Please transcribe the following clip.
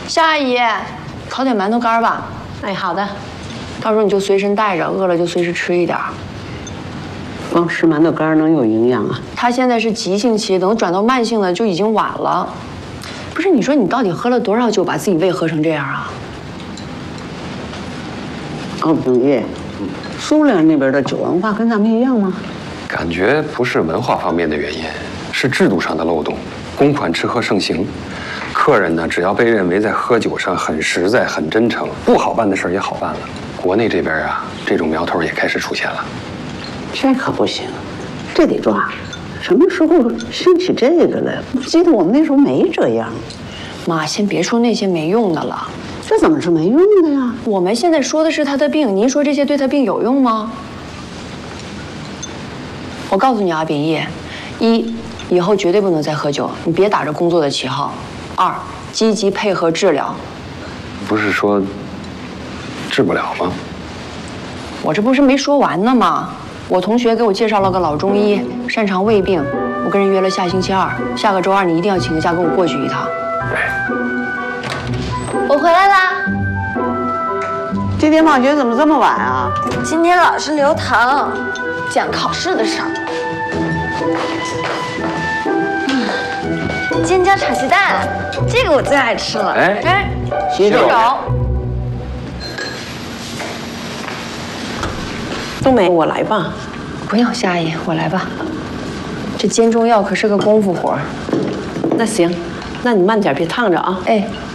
夏阿姨，烤点馒头干吧。 哎，好的。 到时候你就随身带着，饿了就随时吃一点。 光吃馒头干能有营养啊？ 他现在是急性期，等转到慢性的就已经晚了。不是，你说你到底喝了多少酒，把自己胃喝成这样啊？ 哦，秉义，苏联那边的酒文化跟咱们一样吗？ 感觉不是文化方面的原因，是制度上的漏洞。公款吃喝盛行，客人呢只要被认为在喝酒上很实在、很真诚，不好办的事儿也好办了。国内这边啊，这种苗头也开始出现了。 这可不行，这得抓。什么时候兴起这个了？我记得我们那时候没这样。 妈，先别说那些没用的了。 这怎么是没用的呀？ 我们现在说的是他的病，您说这些对他病有用吗？我告诉你啊，秉义，一，以后绝对不能再喝酒，你别打着工作的旗号；二，积极配合治疗。 不是说治不了吗？ 我这不是没说完呢吗？我同学给我介绍了个老中医，擅长胃病，我跟人约了下星期二，下个周二你一定要请个假跟我过去一趟。 我回来啦！ 今天放学怎么这么晚啊？ 今天老师留堂，讲考试的事儿。尖椒炒鸡蛋，这个我最爱吃了。 哎， 洗手。冬梅，我来吧。 不用，夏阿姨，我来吧。这煎中药可是个功夫活儿。 那行，那你慢点，别烫着啊。 哎。